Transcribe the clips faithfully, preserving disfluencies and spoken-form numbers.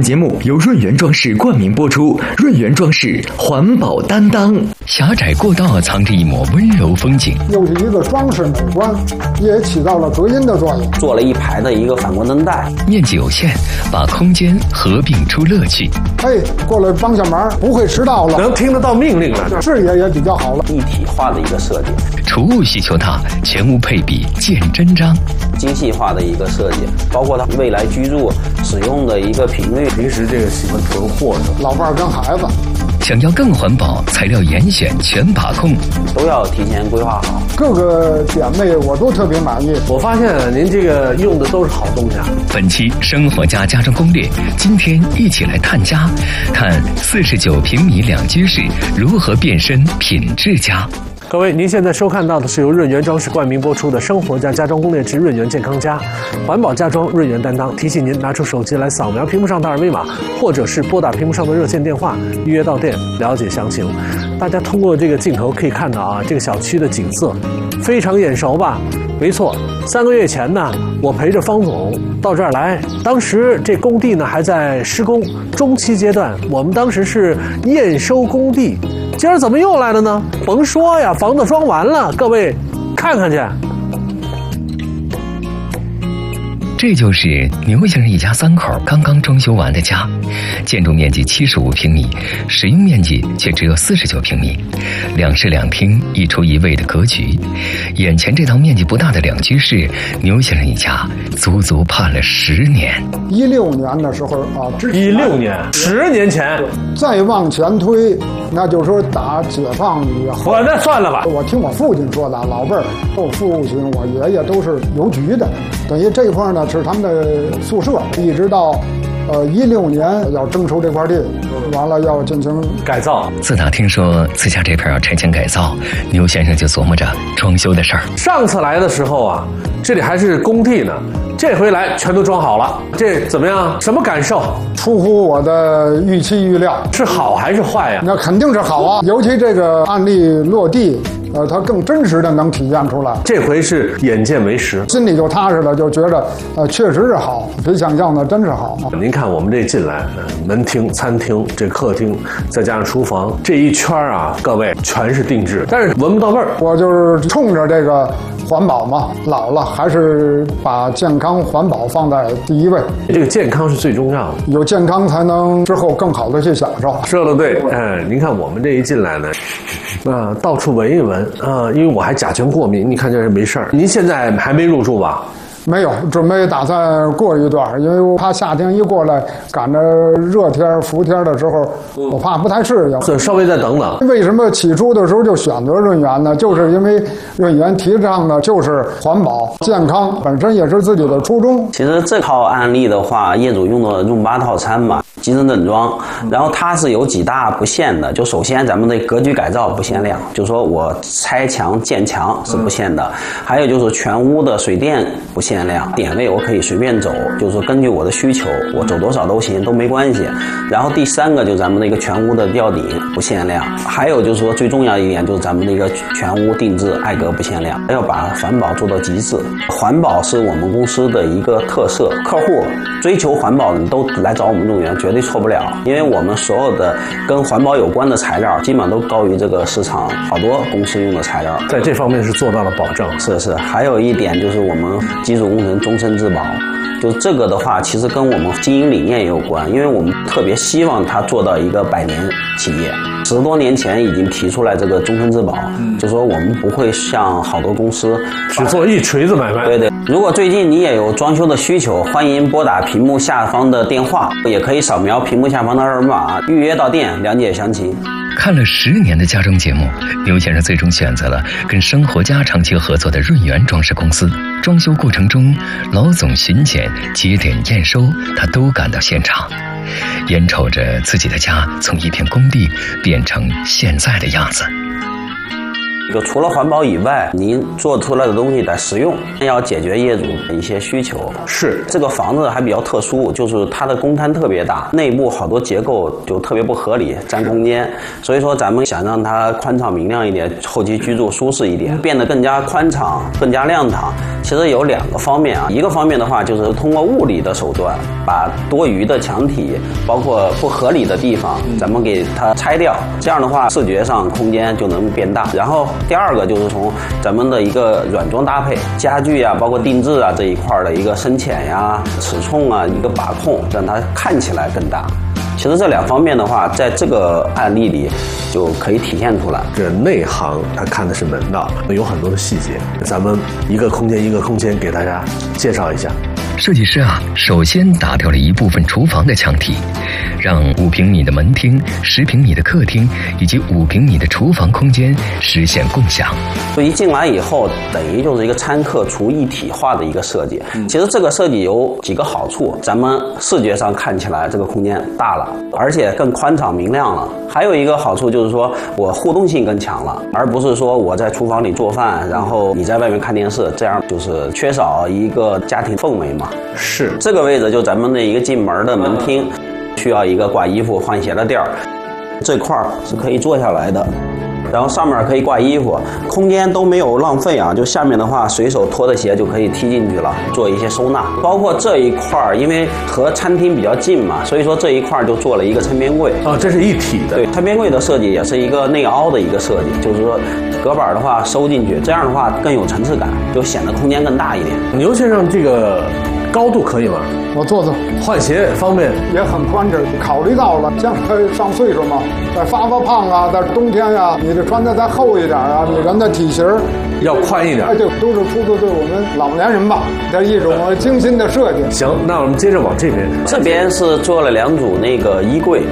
节目由润园装饰冠名播出，润园装饰环保担当。狭窄过道藏着一抹温柔风景， 又是一个装饰美观，也起到了隔音的作用。 做了一排的一个反光灯带， 面积有限，把空间合并出乐趣。 哎，过来帮下忙，不会迟到了， 能听得到命令了， 视野也比较好了。 一体化的一个设计， 储物需求大，全屋配比见真章。 精细化的一个设计，包括它未来居住使用的一个频率。 平时这个喜欢囤货的老伴儿跟孩子， 想要更环保，材料严选全把控， 都要提前规划好。 各个点位我都特别满意。 我发现您这个用的都是好东西啊。 本期生活家家装攻略，今天一起来探家，看四十九平米两居室如何变身品质家。 各位，您现在收看到的是由润园装饰冠名播出的《生活家家装攻略之润园健康家》，环保家装，润园担当。提醒您拿出手机来扫描屏幕上的二维码，或者是拨打屏幕上的热线电话，预约到店了解详情。大家通过这个镜头可以看到啊，这个小区的景色非常眼熟吧？没错，三个月前呢，我陪着方总到这儿来，当时这工地呢还在施工中期阶段，我们当时是验收工地。今儿怎么又来了呢？甭说呀，房子装完了，各位看看去。 这就是牛先生一家三口刚刚装修完的家，建筑面积七十五平米，使用面积却只有四十九平米，两室两厅，一厨一卫的格局。眼前这套面积不大的两居室，牛先生一家足足盼了十年。 一六年的时候啊， 一六年，十年前， 再往前推，那就是说打解放以后。 我那算了吧， 我听我父亲说的，老辈儿，我父亲、我爷爷都是邮局的，等于这块呢。是他们的宿舍，一直到，呃，一六年要征收这块地，完了要进行改造。 自打听说自家这片要拆迁改造，牛先生就琢磨着装修的事儿。 上次来的时候啊，这里还是工地呢，这回来全都装好了，这怎么样？什么感受？ 出乎我的预期预料， 是好还是坏呀？ 那肯定是好啊，尤其这个案例落地。呃，它更真实的能体现出来。 这回是眼见为实， 心里就踏实了，就觉得呃确实是好，比想象的真是好。 您看我们这进来，门厅、餐厅、这客厅，再加上厨房这一圈啊，各位全是定制，但是闻不到味儿。 我就是冲着这个环保嘛，老了还是把健康环保放在第一位。 这个健康是最重要的， 有健康才能之后更好的去享受。 说得对，哎，您看我们这一进来呢，啊，到处闻一闻。啊，因为我还甲醛过敏，你看这没事儿。您现在还没入住吧？ 没有，准备打算过一段，因为我怕夏天一过来赶着热天、伏天的时候，我怕不太适应。 所以稍微再等等。 为什么起初的时候就选择润园呢？就是因为润园提倡的就是环保、健康，本身也是自己的初衷。 其实这套案例的话，业主用的润八套餐嘛，集成整装，然后它是有几大不限的。就首先咱们的格局改造不限量，就是说我拆墙建墙是不限的，还有就是全屋的水电不限。限量点位我可以随便走，就是根据我的需求，我走多少都行，都没关系。然后第三个就是咱们那个全屋的吊顶不限量，还有就是说最重要一点就是咱们那个全屋定制挨格不限量，要把环保做到极致。环保是我们公司的一个特色，客户追求环保的都来找我们润园，绝对错不了，因为我们所有的跟环保有关的材料基本上都高于这个市场好多公司用的材料， 在这方面是做到了保证。 是是，还有一点就是我们基础工程终身质保，就这个的话其实跟我们经营理念也有关，因为我们特别希望它做到一个百年企业。十多年前已经提出来这个终身质保，嗯、就说我们不会像好多公司只做一锤子买卖。 对对，如果最近你也有装修的需求，欢迎拨打屏幕下方的电话，也可以扫描屏幕下方的二维码预约到店了解详情。 看了十年的家装节目，刘先生最终选择了跟生活家长期合作的润园装饰公司。装修过程中，老总巡检、节点验收，他都赶到现场，眼瞅着自己的家从一片工地变成现在的样子。 就除了环保以外，您做出来的东西得实用，要解决业主的一些需求。 是这个房子还比较特殊，就是它的公摊特别大，内部好多结构就特别不合理，占空间。所以说咱们想让它宽敞明亮一点，后期居住舒适一点，变得更加宽敞、更加亮堂。其实有两个方面啊，一个方面的话就是通过物理的手段，把多余的墙体，包括不合理的地方，咱们给它拆掉。这样的话，视觉上空间就能变大。然后第二个就是从咱们的一个软装搭配、家具啊，包括定制啊这一块的一个深浅呀、尺寸啊一个把控，让它看起来更大。其实这两方面的话，在这个案例里就可以体现出来。 这内行他看的是门道，有很多的细节，咱们一个空间一个空间给大家介绍一下。 设计师啊，首先打掉了一部分厨房的墙体，让五平米的门厅、十平米的客厅以及五平米的厨房空间实现共享。 所以一进来以后，等于就是一个餐客厨一体化的一个设计。其实这个设计有几个好处，咱们视觉上看起来这个空间大了，而且更宽敞明亮了。还有一个好处就是说我互动性更强了，而不是说我在厨房里做饭，然后你在外面看电视，这样就是缺少一个家庭氛围嘛。 是这个位置就咱们的一个进门的门厅，需要一个挂衣服换鞋的垫儿，这块儿是可以坐下来的，然后上面可以挂衣服，空间都没有浪费啊。就下面的话，随手拖着鞋就可以踢进去了，做一些收纳。包括这一块儿，因为和餐厅比较近嘛，所以说这一块儿就做了一个餐边柜。 哦，这是一体的。 对，餐边柜的设计也是一个内凹的一个设计，就是说隔板的话收进去，这样的话更有层次感，就显得空间更大一点。 牛先生，这个高度可以吗？ 我坐坐， 换鞋方面也很宽敞。考虑到了将来上岁数嘛，再发发胖啊，在冬天呀、啊，你这穿的再厚一点啊，你人的体型要宽一点。 哎，这都是出自对我们老年人吧的一种精心的设计。 行，那我们接着往这边。 这边是做了两组那个衣柜，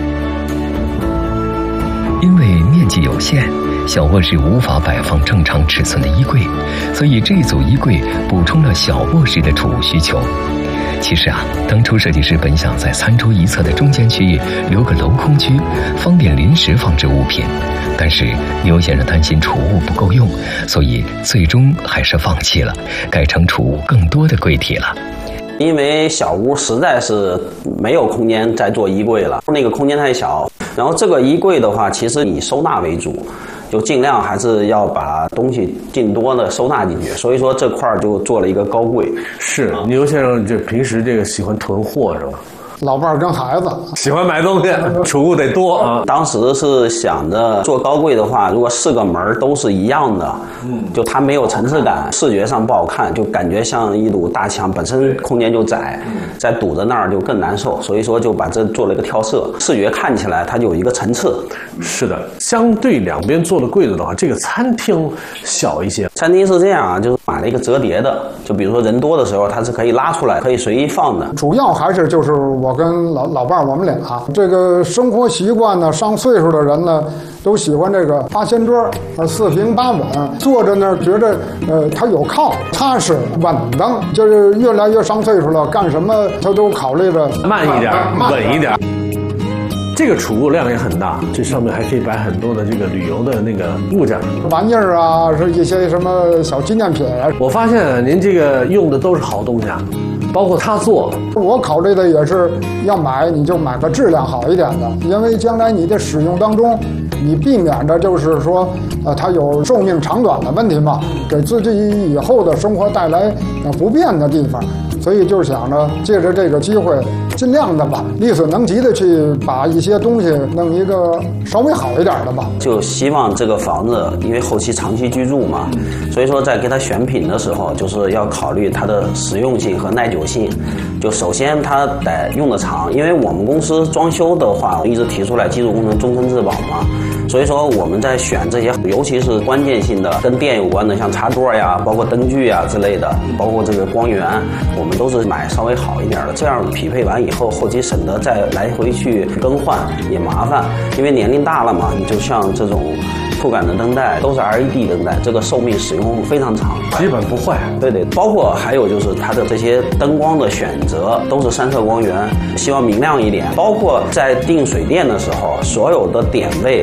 因为面积有限，小卧室无法摆放正常尺寸的衣柜，所以这组衣柜补充了小卧室的储物需求。其实啊，当初设计师本想在餐桌一侧的中间区域留个镂空区，方便临时放置物品，但是牛先生担心储物不够用，所以最终还是放弃了，改成储物更多的柜体了。 因为小屋实在是没有空间再做衣柜了，那个空间太小。然后这个衣柜的话，其实以收纳为主，就尽量还是要把东西尽多的收纳进去。所以说这块儿就做了一个高柜。 是，牛先生这平时这个喜欢囤货是吧？ 老伴儿跟孩子喜欢买东西，储物得多啊。 当时是想着做高柜的话，如果四个门都是一样的，嗯，就它没有层次感，视觉上不好看，就感觉像一堵大墙，本身空间就窄，再堵在那儿就更难受。所以说就把这做了一个跳色，视觉看起来它就有一个层次。 是的，相对两边做的柜子的话，这个餐厅小一些。 餐厅是这样啊，就是买了一个折叠的，就比如说人多的时候，它是可以拉出来，可以随意放的。 主要还是就是我跟老老伴儿我们俩这个生活习惯呢，上岁数的人呢都喜欢这个八仙桌，呃四平八稳，坐着呢觉着呃它有靠，踏实稳当。就是越来越上岁数了，干什么他都考虑着慢一点， 慢稳一点。这个储物量也很大，这上面还可以摆很多的这个旅游的那个物件、 玩意儿啊，是一些什么小纪念品啊。 我发现您这个用的都是好东西啊，包括他做。 我考虑的也是要买，你就买个质量好一点的，因为将来你的使用当中，你避免着就是说，呃，它有寿命长短的问题嘛，给自己以后的生活带来呃不便的地方。所以就是想着借着这个机会，尽量的吧，力所能及的去把一些东西弄一个稍微好一点的吧。 就希望这个房子，因为后期长期居住嘛，所以说在给它选品的时候，就是要考虑它的实用性和耐久性。就首先它得用得长，因为我们公司装修的话，我一直提出来基础工程终身质保嘛。所以说我们在选这些，尤其是关键性的跟电有关的，像插座呀，包括灯具呀之类的，包括这个光源，我们都是买稍微好一点的，这样匹配完以后，后期省得再来回去更换也麻烦。因为年龄大了嘛，你就像这种触感的灯带都是 L E D 灯带，这个寿命使用非常长， 基本不坏。 对对，包括还有就是它的这些灯光的选择都是三色光源，希望明亮一点。包括在定水电的时候，所有的点位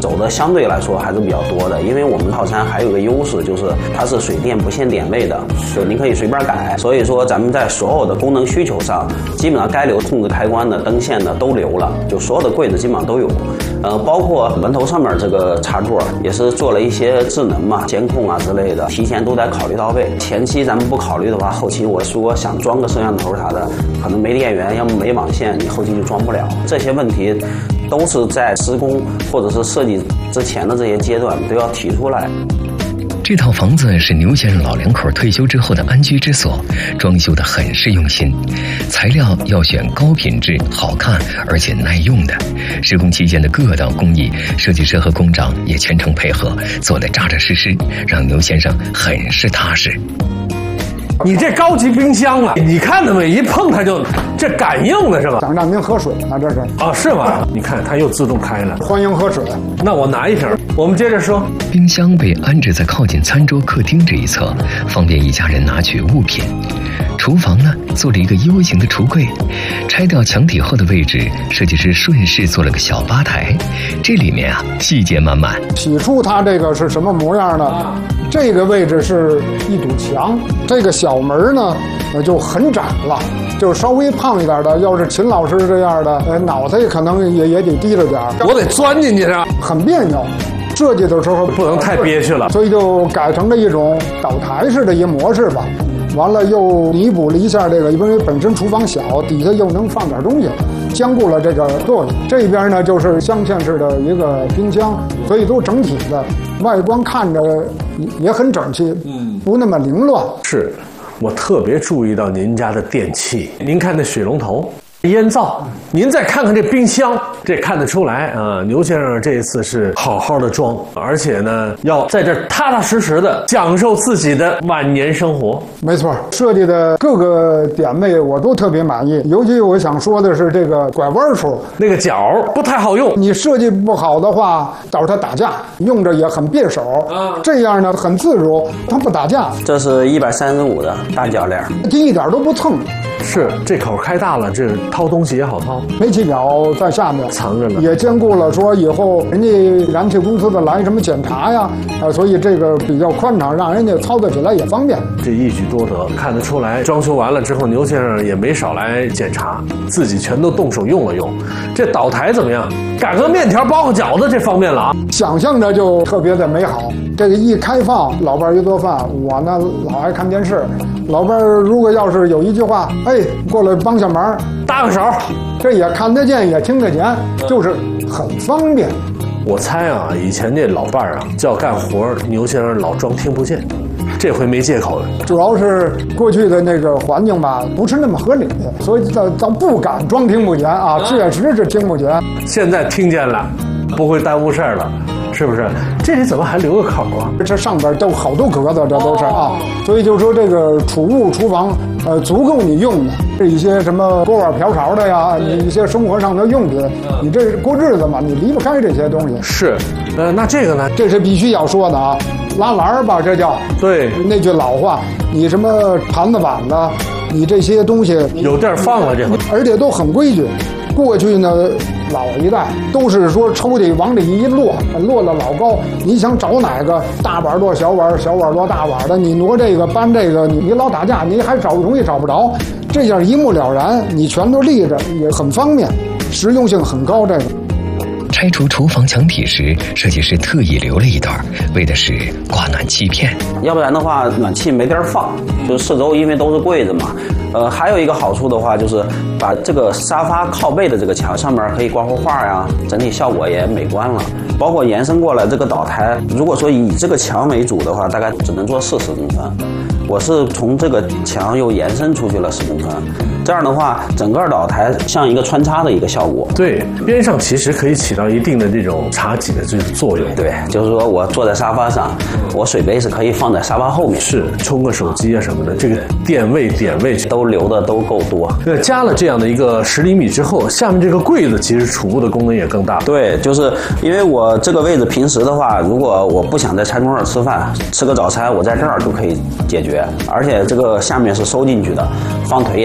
走的相对来说还是比较多的，因为我们套餐还有一个优势，就是它是水电不限点位的，就您可以随便改。所以说咱们在所有的功能需求上，基本上该留控制开关的、灯线的都留了，就所有的柜子基本上都有。呃，包括门头上面这个插座也是做了一些智能嘛，监控啊之类的，提前都得考虑到位。前期咱们不考虑的话，后期我说想装个摄像头啥的，可能没电源，要么没网线，你后期就装不了。这些问题都是在施工或者是设计之前的这些阶段都要提出来。 这套房子是牛先生老两口退休之后的安居之所，装修得很是用心，材料要选高品质、好看而且耐用的。施工期间的各道工艺，设计师和工长也全程配合，做得扎扎实实，让牛先生很是踏实。 你这高级冰箱啊，你看到没？一碰它就这感应的是吧？ 想让您喝水呢，这是啊，是吗？你看它又自动开了， 欢迎喝水。 那我拿一瓶。我们接着说， 冰箱被安置在靠近餐桌客厅这一侧，方便一家人拿取物品。厨房呢，做了一个 U 型的橱柜，拆掉墙体后的位置，设计师顺势做了个小吧台。这里面啊，细节满满。 起初它这个是什么模样呢？这个位置是一堵墙，这个小门呢，呃就很窄了，就稍微胖一点的，要是秦老师这样的，呃，脑袋可能也也得低着点儿， 我得钻进去啊， 很别扭。设计的时候不能太憋屈了， 所以就改成了一种岛台式的一模式吧。完了又弥补了一下这个，因为本身厨房小，底下又能放点东西，兼顾了这个作用。这边呢就是镶嵌式的一个冰箱，所以都整体的外观看着也很整齐，嗯，不那么凌乱。 是，我特别注意到您家的电器，您看那水龙头。烟灶，您再看看这冰箱，这看得出来啊，牛先生这一次是好好的装，而且呢，要在这踏踏实实的享受自己的晚年生活。 没错，设计的各个点位我都特别满意，尤其我想说的是这个拐弯处， 那个角不太好用， 你设计不好的话，到时候它打架，用着也很别手。啊，这样呢很自如，它不打架。 这是一百三十五的大铰链， 一点都不蹭。 是，这口开大了，这掏东西也好掏。 煤气表在下面藏着呢， 也兼顾了说以后人家燃气公司的来什么检查呀，啊，所以这个比较宽敞，让人家操作起来也方便。 这一举多得，看得出来，装修完了之后，牛先生也没少来检查，自己全都动手用了用。这岛台怎么样？擀个面条、包个饺子，这方便了啊！ 想象着就特别的美好。这个一开放，老伴儿一做饭，我呢老爱看电视。老伴儿如果要是有一句话，哎，过来帮下忙， 搭个手， 这也看得见，也听得见，就是很方便。 我猜啊，以前这老伴儿啊叫干活，牛先生老装听不见，这回没借口了。 主要是过去的那个环境吧，不是那么合理，所以倒倒不敢装听不见啊，确实是听不见。 现在听见了，不会耽误事儿了。是不是？这里怎么还留个口啊？ 这上边都好多格子，这都是啊。所以就说这个储物厨房，呃，足够你用的。这一些什么锅碗瓢勺的呀，你一些生活上的用品，你这过日子嘛，你离不开这些东西。 是，呃，那这个呢？ 这是必须要说的啊，拉篮儿吧，这叫。 对， 那句老话，你什么盘子碗子，你这些东西有地儿放了，这而且都很规矩。过去呢，老一代都是说抽屉往里一摞，摞得老高。你想找哪个大碗摞小碗，小碗摞大碗的，你挪这个搬这个，你你老打架，你还找容易找不着。这样一目了然，你全都立着，也很方便，实用性很高。这个拆除厨房墙体时，设计师特意留了一段，为的是挂暖气片。 要不然的话，暖气没地儿放，就是四周因为都是柜子嘛。呃，还有一个好处的话，就是把这个沙发靠背的这个墙上面可以挂幅画呀，整体效果也美观了。包括延伸过来这个岛台，如果说以这个墙为主的话，大概只能做四十公分。我是从这个墙又延伸出去了十公分，这样的话，整个岛台像一个穿插的一个效果。 对，边上其实可以起到一定的这种茶几的这种作用。 对，就是说我坐在沙发上，我水杯是可以放在沙发后面， 是充个手机啊什么的，这个电位点位都留的都够多。 呃，加了这样的一个十厘米之后，下面这个柜子其实储物的功能也更大。 对，就是因为我这个位置平时的话，如果我不想在餐桌上吃饭，吃个早餐，我在这儿就可以解决，而且这个下面是收进去的，放腿也没有问题。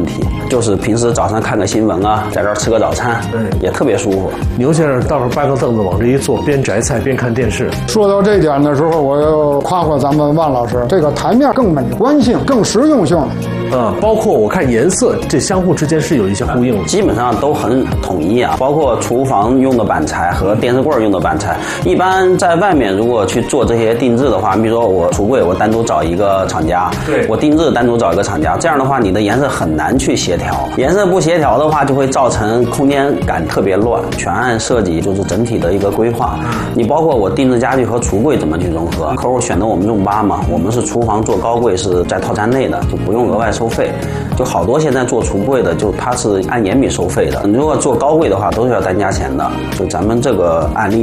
问题，就是平时早上看个新闻啊，在这儿吃个早餐，也特别舒服。 牛先生到时候搬个凳子往这一坐，边摘菜边看电视。 说到这点的时候，我要夸夸咱们万老师，这个台面更美观性、更实用性。 呃，包括我看颜色，这相互之间是有一些呼应的， 基本上都很统一啊。包括厨房用的板材和电视柜用的板材，一般在外面如果去做这些定制的话，比如说我橱柜我单独找一个厂家，对，我定制单独找一个厂家，这样的话你的颜色很难去协调，颜色不协调的话就会造成空间感特别乱。全案设计就是整体的一个规划，你包括我定制家具和橱柜怎么去融合，客户选择我们用八嘛，我们是厨房做高柜是在套餐内的，就不用额外收费。就好多现在做橱柜的，就它是按延米收费的。你如果做高柜的话，都是要单加钱的。就咱们这个案例